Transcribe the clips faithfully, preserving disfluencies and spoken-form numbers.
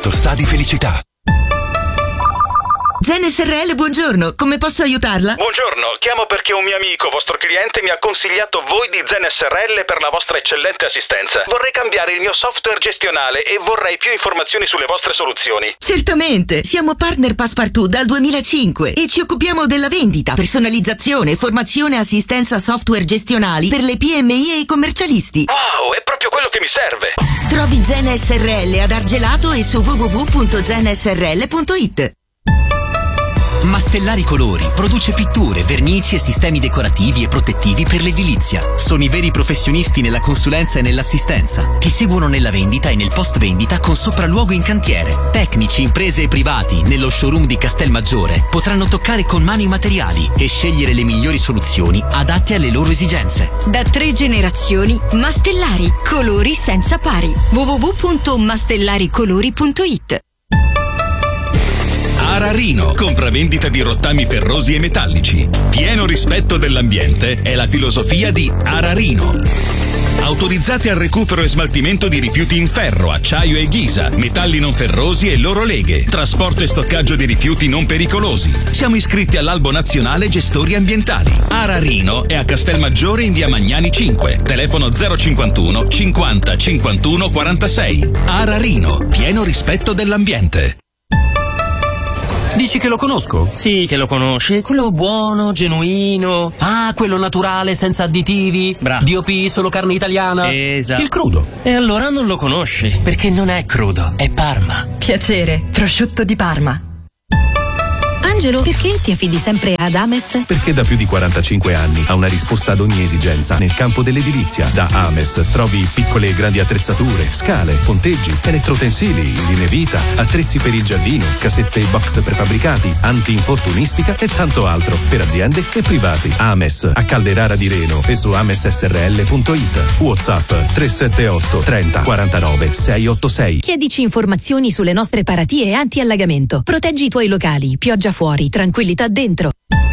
tanto sa di felicità. Zen S R L, buongiorno, come posso aiutarla? Buongiorno, chiamo perché un mio amico, vostro cliente, mi ha consigliato voi di Zen S R L per la vostra eccellente assistenza. Vorrei cambiare il mio software gestionale e vorrei più informazioni sulle vostre soluzioni. Certamente, siamo partner Passepartout dal duemilacinque e ci occupiamo della vendita, personalizzazione, formazione e assistenza software gestionali per le P M I e i commercialisti. Wow, è proprio quello che mi serve. Trovi Zen S R L ad Argelato e su w w w punto zen s r l punto i t. Mastellari Colori produce pitture, vernici e sistemi decorativi e protettivi per l'edilizia. Sono i veri professionisti nella consulenza e nell'assistenza. Ti seguono nella vendita e nel post vendita con sopralluogo in cantiere. Tecnici, imprese e privati nello showroom di Castelmaggiore potranno toccare con mano i materiali e scegliere le migliori soluzioni adatte alle loro esigenze. Da tre generazioni, Mastellari Colori senza pari. w w w punto mastellaricolori punto i t. Ararino, compravendita di rottami ferrosi e metallici. Pieno rispetto dell'ambiente è la filosofia di Ararino. Autorizzati al recupero e smaltimento di rifiuti in ferro, acciaio e ghisa, metalli non ferrosi e loro leghe, trasporto e stoccaggio di rifiuti non pericolosi. Siamo iscritti all'Albo Nazionale Gestori Ambientali. Ararino è a Castelmaggiore in via Magnani cinque, telefono zero cinquantuno cinquanta cinquantuno quarantasei. Ararino, pieno rispetto dell'ambiente. Dici che lo conosco? Sì, che lo conosci. Quello buono, genuino. Ah, quello naturale, senza additivi. Bravo. D O P, solo carne italiana. Esatto. Il crudo. E allora non lo conosci, perché non è crudo, è Parma. Piacere, prosciutto di Parma. Angelo, perché ti affidi sempre ad Ames? Perché da più di quarantacinque anni ha una risposta ad ogni esigenza nel campo dell'edilizia. Da Ames trovi piccole e grandi attrezzature, scale, ponteggi, elettrotensili, linee vita, attrezzi per il giardino, casette e box prefabbricati, anti-infortunistica e tanto altro per aziende e privati. Ames a Calderara di Reno e su ames s r l punto i t. WhatsApp tre sette otto trenta quarantanove seicentottantasei. Chiedici informazioni sulle nostre paratie anti-allagamento. Proteggi i tuoi locali, pioggia fuori, tranquillità dentro.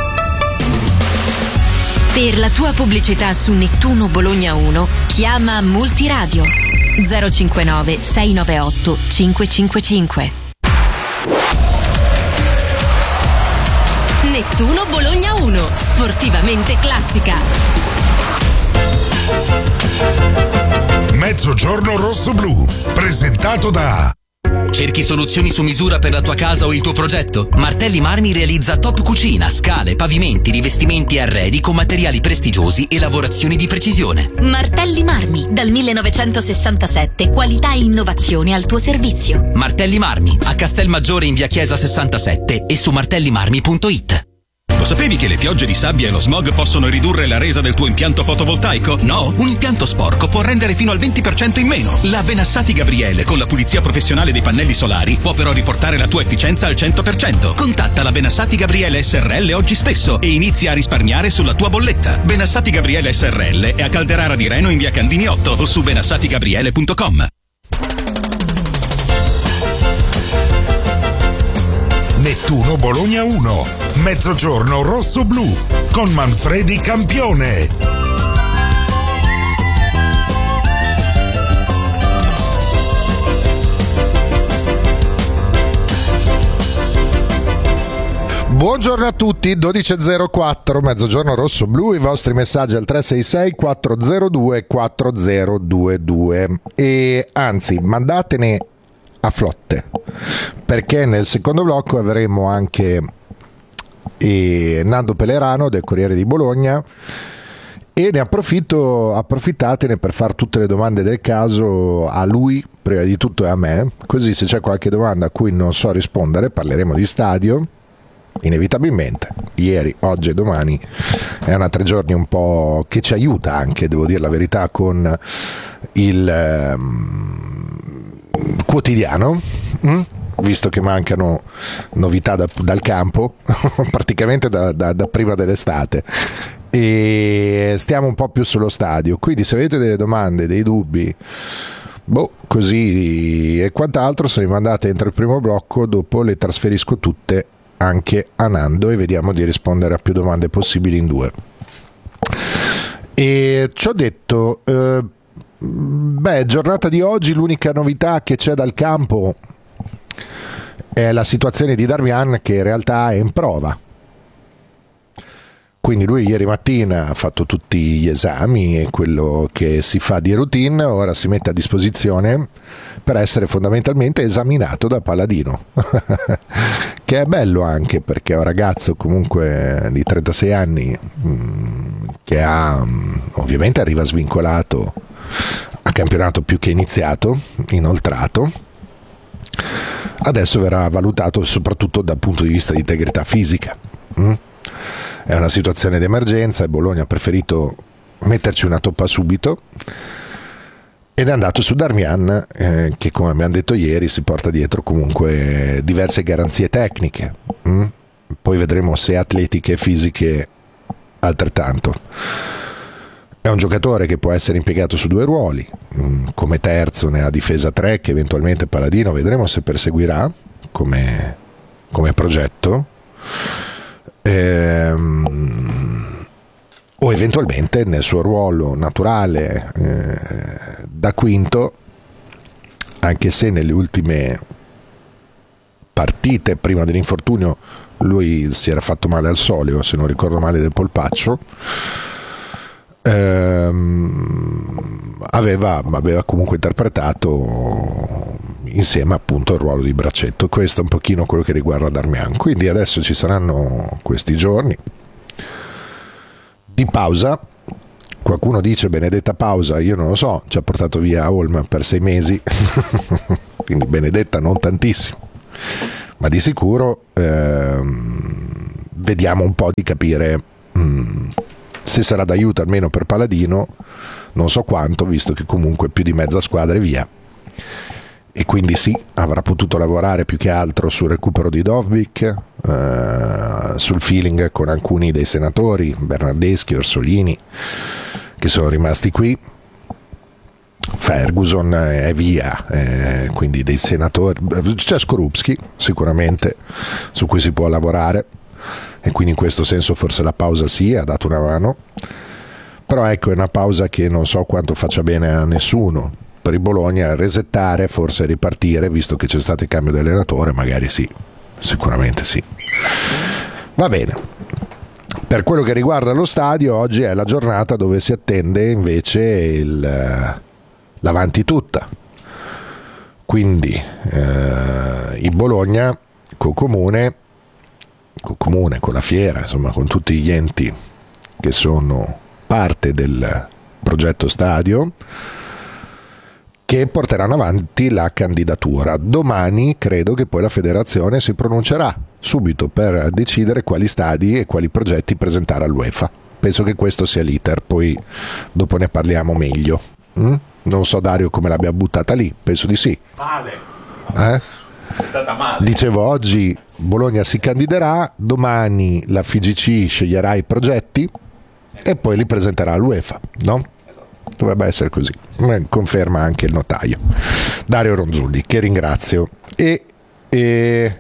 Per la tua pubblicità su Nettuno Bologna uno, chiama Multiradio zero cinquantanove sei novantotto cinquecentocinquantacinque. Nettuno Bologna uno, sportivamente classica. Mezzogiorno rosso-blu, presentato da... Cerchi soluzioni su misura per la tua casa o il tuo progetto? Martelli Marmi realizza top cucina, scale, pavimenti, rivestimenti e arredi con materiali prestigiosi e lavorazioni di precisione. Martelli Marmi, dal millenovecentosessantasette, qualità e innovazione al tuo servizio. Martelli Marmi, a Castelmaggiore in via Chiesa sessantasette e su martellimarmi punto i t. Lo sapevi che le piogge di sabbia e lo smog possono ridurre la resa del tuo impianto fotovoltaico? No? Un impianto sporco può rendere fino al venti per cento in meno. La Benassati Gabriele con la pulizia professionale dei pannelli solari può però riportare la tua efficienza al cento per cento. Contatta la Benassati Gabriele S R L oggi stesso e inizia a risparmiare sulla tua bolletta. Benassati Gabriele S R L è a Calderara di Reno in via Candini otto o su benassati gabriele punto com. Nettuno Bologna uno, Mezzogiorno rosso-blu, con Manfredi Campione. Buongiorno a tutti, dodici e zero quattro, Mezzogiorno rosso-blu, i vostri messaggi al tre sei sei quattro zero due quattro zero due due e anzi mandatene a flotte, perché nel secondo blocco avremo anche eh, Nando Pelerano del Corriere di Bologna e ne approfitto, approfittatene per fare tutte le domande del caso a lui prima di tutto e a me, così se c'è qualche domanda a cui non so rispondere parleremo di stadio inevitabilmente. Ieri, oggi e domani è una tre giorni un po' che ci aiuta anche, devo dire la verità, con il um, quotidiano, mm? visto che mancano novità da, dal campo praticamente da, da, da prima dell'estate e stiamo un po' più sullo stadio, quindi se avete delle domande, dei dubbi, boh, così e quant'altro, se li mandate entro il primo blocco, dopo le trasferisco tutte anche a Nando e vediamo di rispondere a più domande possibili in due. E ci ho detto eh, beh, giornata di oggi, l'unica novità che c'è dal campo è la situazione di Darmian, che in realtà è in prova. Quindi lui ieri mattina ha fatto tutti gli esami e quello che si fa di routine, ora si mette a disposizione per essere fondamentalmente esaminato da Paladino, che è bello anche perché è un ragazzo comunque di trentasei anni mh, che ha ovviamente arriva svincolato a campionato più che iniziato, inoltrato. Adesso verrà valutato soprattutto dal punto di vista di integrità fisica. Mh? È una situazione d'emergenza e Bologna ha preferito metterci una toppa subito ed è andato su Darmian, eh, che come abbiamo detto ieri si porta dietro comunque diverse garanzie tecniche, mm? Poi vedremo se atletiche e fisiche altrettanto. È un giocatore che può essere impiegato su due ruoli, mm, come terzo nella difesa tre, che eventualmente Paladino vedremo se perseguirà come, come progetto. Ehm, o eventualmente nel suo ruolo naturale eh, da quinto, anche se nelle ultime partite prima dell'infortunio lui si era fatto male al soleo, se non ricordo male, del polpaccio. ehm, aveva, aveva comunque interpretato insieme appunto il ruolo di braccetto. Questo è un pochino quello che riguarda Darmian. Quindi adesso ci saranno questi giorni di pausa. Qualcuno dice benedetta pausa, io non lo so, ci ha portato via Holm per sei mesi quindi benedetta non tantissimo, ma di sicuro ehm, vediamo un po' di capire mh, se sarà d'aiuto almeno per Paladino, non so quanto, visto che comunque più di mezza squadra è via. E quindi sì, avrà potuto lavorare più che altro sul recupero di Dovbyk, eh, sul feeling con alcuni dei senatori, Bernardeschi, Orsolini, che sono rimasti qui. Ferguson è via, eh, quindi dei senatori. C'è Skorupski sicuramente, su cui si può lavorare, e quindi in questo senso forse la pausa sì, ha dato una mano. Però ecco, è una pausa che non so quanto faccia bene a nessuno. Per il Bologna resettare, forse ripartire, visto che c'è stato il cambio di allenatore, magari sì, sicuramente sì. Va bene. Per quello che riguarda lo stadio, oggi è la giornata dove si attende invece il, l'avanti tutta. Quindi eh, il Bologna col comune, col comune, con la fiera, insomma con tutti gli enti che sono parte del progetto stadio, che porteranno avanti la candidatura. Domani credo che poi la federazione si pronuncerà subito per decidere quali stadi e quali progetti presentare all'UEFA. Penso che questo sia l'iter, poi dopo ne parliamo meglio. Mm? Non so Dario come l'abbia buttata lì, penso di sì. Male. Eh? Buttata male. Dicevo, oggi Bologna si candiderà, domani la F I G C sceglierà i progetti e poi li presenterà all'UEFA, no? Dovrebbe essere così, conferma anche il notaio Dario Ronzulli, che ringrazio. E, e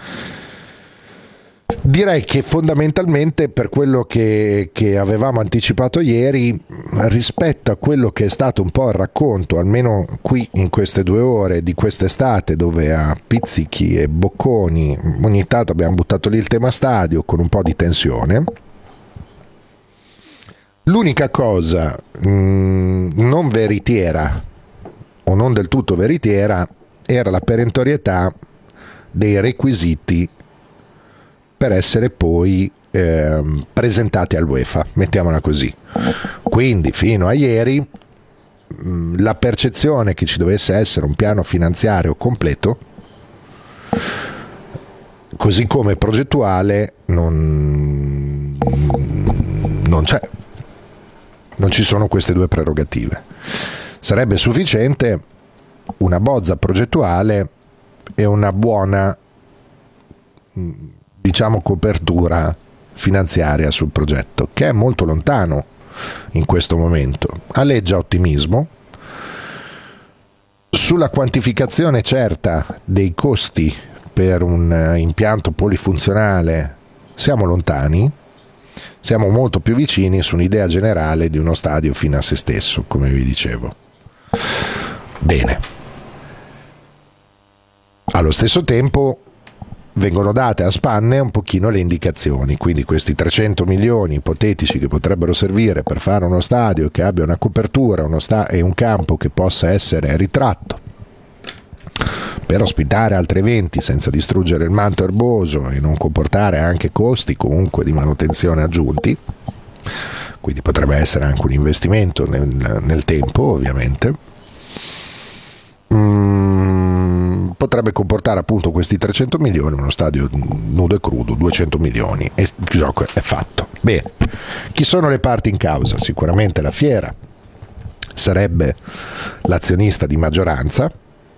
direi che fondamentalmente, per quello che, che avevamo anticipato ieri, rispetto a quello che è stato un po' il racconto, almeno qui in queste due ore di quest'estate, dove a pizzichi e bocconi ogni tanto abbiamo buttato lì il tema stadio con un po' di tensione. L'unica cosa mh, non veritiera o non del tutto veritiera era la perentorietà dei requisiti per essere poi eh, presentati all'UEFA, mettiamola così. Quindi fino a ieri mh, la percezione che ci dovesse essere un piano finanziario completo, così come progettuale, non, non c'è. Non ci sono queste due prerogative. Sarebbe sufficiente una bozza progettuale e una buona, diciamo, copertura finanziaria sul progetto, che è molto lontano in questo momento. Aleggia ottimismo. Sulla quantificazione certa dei costi per un impianto polifunzionale siamo lontani. Siamo molto più vicini su un'idea generale di uno stadio fine a se stesso, come vi dicevo. Bene. Allo stesso tempo vengono date a spanne un pochino le indicazioni, quindi questi trecento milioni ipotetici che potrebbero servire per fare uno stadio che abbia una copertura uno sta- e un campo che possa essere ritratto per ospitare altri eventi senza distruggere il manto erboso e non comportare anche costi comunque di manutenzione aggiunti, quindi potrebbe essere anche un investimento nel, nel tempo ovviamente. Mm, potrebbe comportare appunto questi trecento milioni uno stadio nudo e crudo duecento milioni e il gioco è fatto. Bene, chi sono le parti in causa? Sicuramente la Fiera sarebbe l'azionista di maggioranza,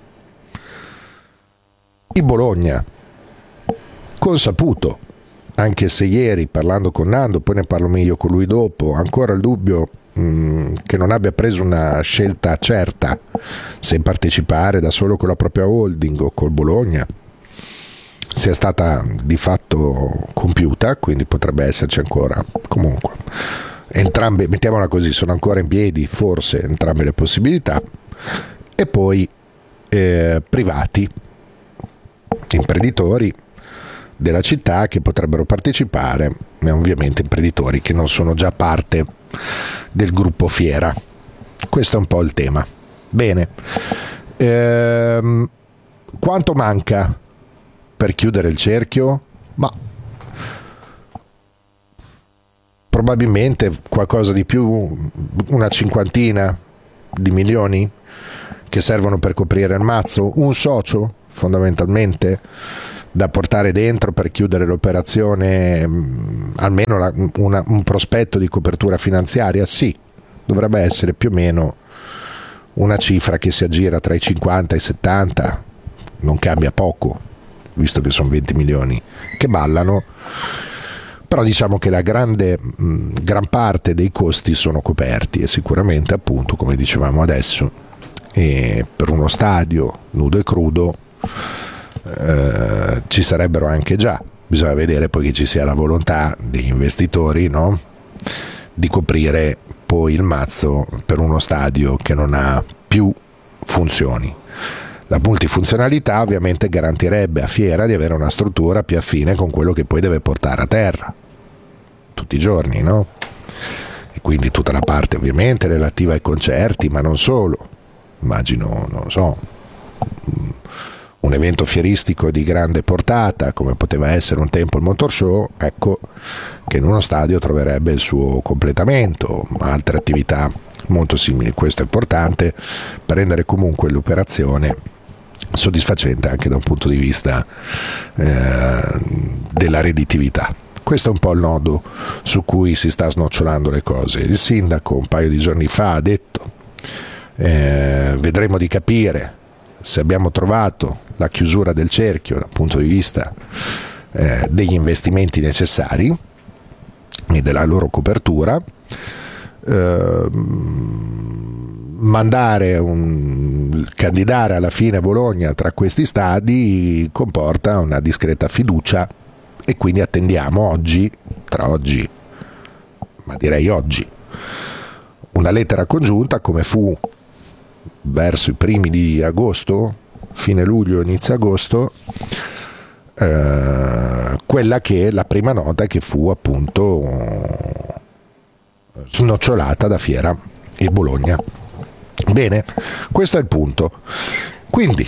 il Bologna consaputo, anche se ieri parlando con Nando, poi ne parlo meglio con lui dopo, ancora il dubbio mh, che non abbia preso una scelta certa se partecipare da solo con la propria holding o col Bologna sia stata di fatto compiuta, quindi potrebbe esserci ancora comunque entrambe, mettiamola così, sono ancora in piedi forse entrambe le possibilità. E poi eh, privati, imprenditori della città che potrebbero partecipare, e ovviamente imprenditori che non sono già parte del gruppo Fiera. Questo è un po' il tema. Bene, ehm, quanto manca per chiudere il cerchio? Ma probabilmente qualcosa di più, una cinquantina di milioni che servono per coprire il mazzo, un socio fondamentalmente da portare dentro per chiudere l'operazione, mh, almeno la, una, un prospetto di copertura finanziaria. Sì, dovrebbe essere più o meno una cifra che si aggira tra i cinquanta e i settanta, non cambia poco visto che sono venti milioni che ballano, però diciamo che la grande mh, gran parte dei costi sono coperti e sicuramente appunto come dicevamo adesso e per uno stadio nudo e crudo Eh, ci sarebbero anche già, bisogna vedere poi che ci sia la volontà degli investitori, no? Di coprire poi il mazzo per uno stadio che non ha più funzioni. La multifunzionalità ovviamente garantirebbe a Fiera di avere una struttura più affine con quello che poi deve portare a terra tutti i giorni, no? E quindi tutta la parte ovviamente relativa ai concerti, ma non solo, immagino, non so, un evento fieristico di grande portata come poteva essere un tempo il Motor Show, ecco che in uno stadio troverebbe il suo completamento, altre attività molto simili. Questo è importante per rendere comunque l'operazione soddisfacente anche da un punto di vista eh, della redditività. Questo è un po' il nodo su cui si sta snocciolando le cose. Il sindaco un paio di giorni fa ha detto eh, vedremo di capire se abbiamo trovato la chiusura del cerchio dal punto di vista eh, degli investimenti necessari e della loro copertura. Eh, mandare un candidare alla fine Bologna tra questi stadi comporta una discreta fiducia e quindi attendiamo oggi, tra oggi, ma direi oggi, una lettera congiunta come fu verso i primi di agosto, fine luglio, inizio agosto, eh, quella che la prima nota che fu appunto snocciolata da Fiera e Bologna. Bene, questo è il punto. Quindi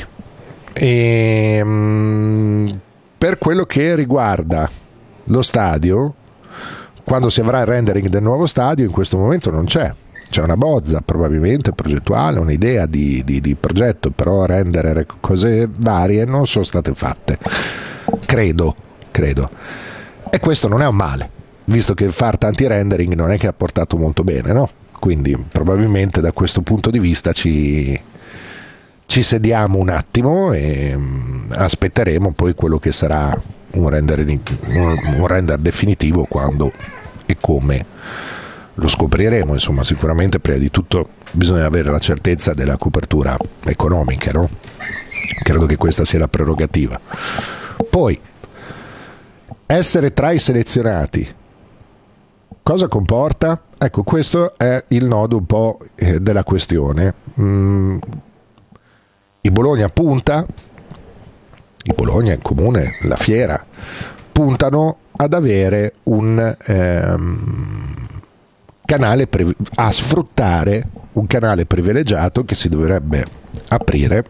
ehm, per quello che riguarda lo stadio, quando si avrà il rendering del nuovo stadio, in questo momento non c'è. C'è una bozza probabilmente progettuale, un'idea di, di, di progetto, però rendere cose varie non sono state fatte, credo, credo. E questo non è un male, visto che far tanti rendering non è che ha portato molto bene, no? Quindi probabilmente da questo punto di vista ci, ci sediamo un attimo e aspetteremo poi quello che sarà un render, un render definitivo quando e come lo scopriremo. Insomma, sicuramente prima di tutto bisogna avere la certezza della copertura economica, no? Credo che questa sia la prerogativa. Poi essere tra i selezionati cosa comporta? Ecco, questo è il nodo un po' della questione. Mm, il Bologna punta il Bologna, il Comune, la Fiera, puntano ad avere un ehm, canale, priv- a sfruttare un canale privilegiato che si dovrebbe aprire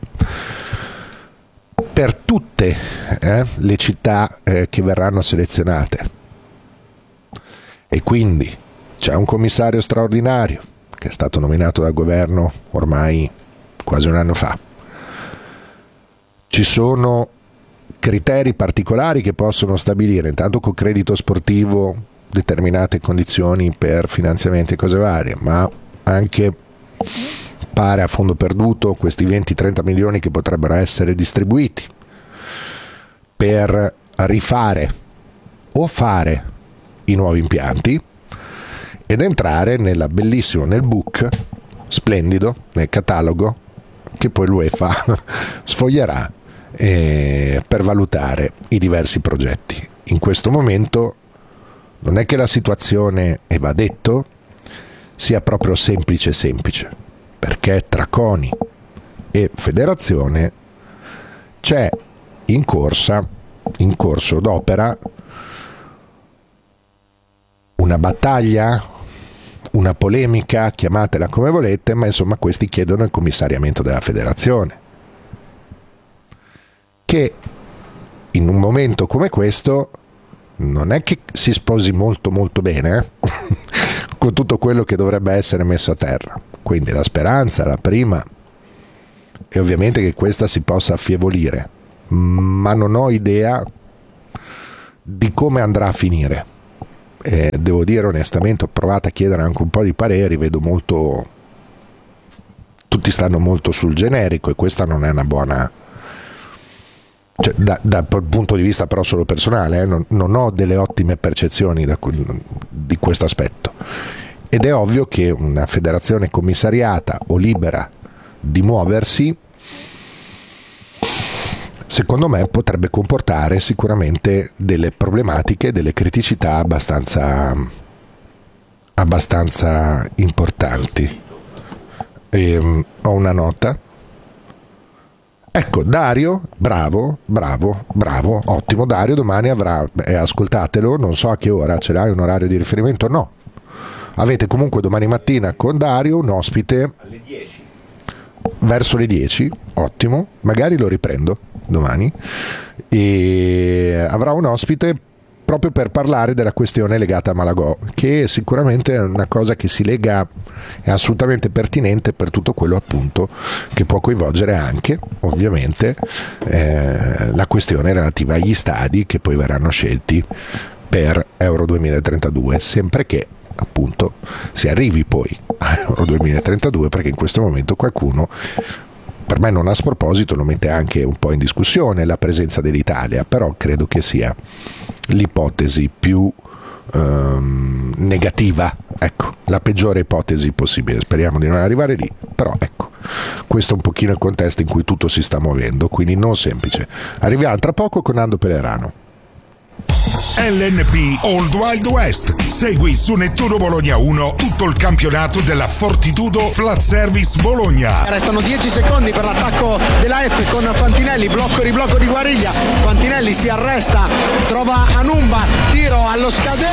per tutte eh, le città eh, che verranno selezionate. E quindi c'è un commissario straordinario che è stato nominato dal governo ormai quasi un anno fa. Ci sono criteri particolari che possono stabilire, intanto con credito sportivo, determinate condizioni per finanziamenti e cose varie, ma anche pare a fondo perduto questi venti trenta milioni che potrebbero essere distribuiti per rifare o fare i nuovi impianti ed entrare nella bellissimo, nel book splendido, nel catalogo che poi l'UEFA sfoglierà eh, per valutare i diversi progetti. In questo momento non è che la situazione, e va detto, sia proprio semplice semplice, perché tra CONI e Federazione c'è in corsa, in corso d'opera, una battaglia, una polemica, chiamatela come volete, ma insomma questi chiedono il commissariamento della Federazione, che in un momento come questo non è che si sposi molto molto bene eh? con tutto quello che dovrebbe essere messo a terra. Quindi la speranza, la prima, è ovviamente che questa si possa affievolire, ma non ho idea di come andrà a finire. Eh, devo dire onestamente, ho provato a chiedere anche un po' di pareri, vedo molto, tutti stanno molto sul generico e questa non è una buona, cioè, da, dal punto di vista però solo personale, eh, non, non ho delle ottime percezioni da, di questo aspetto, ed è ovvio che una federazione commissariata o libera di muoversi, secondo me potrebbe comportare sicuramente delle problematiche, delle criticità abbastanza, abbastanza importanti. E, um, ho una nota. Ecco, Dario, bravo, bravo, bravo, ottimo Dario, domani avrà, eh, ascoltatelo, non so a che ora, ce l'hai un orario di riferimento? No. Avete comunque domani mattina con Dario un ospite alle dieci. Verso le dieci, ottimo, magari lo riprendo domani, e avrà un ospite proprio per parlare della questione legata a Malagò, che sicuramente è una cosa che si lega, è assolutamente pertinente per tutto quello appunto che può coinvolgere anche ovviamente eh, la questione relativa agli stadi che poi verranno scelti per Euro duemilatrentadue, sempre che appunto si arrivi poi a Euro duemilatrentadue, perché in questo momento qualcuno, per me non a sproposito, lo mette anche un po' in discussione la presenza dell'Italia, però credo che sia l'ipotesi più ehm, negativa, ecco, la peggiore ipotesi possibile. Speriamo di non arrivare lì, però ecco, questo è un pochino il contesto in cui tutto si sta muovendo, quindi non semplice. Arriviamo tra poco con Nando Pelerano. L N P Old Wild West. Segui su Nettuno Bologna uno tutto il campionato della Fortitudo Flat Service Bologna. Restano dieci secondi per l'attacco della F con Fantinelli, blocco e riblocco di Guariglia. Fantinelli si arresta, trova Anumba, tiro allo scadere.